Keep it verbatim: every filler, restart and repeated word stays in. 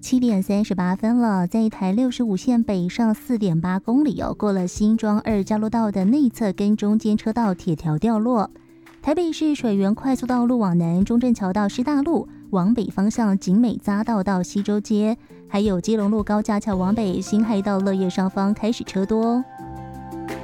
七点三十八分了，在一台六十五线北上四点八公里哦，过了新庄二交流道的内侧跟中间车道铁条掉落。台北市水源快速道路往南中正桥到师大路，往北方向景美匝道到西周街，还有基隆路高架桥往北新海到乐业上方开始车多哦。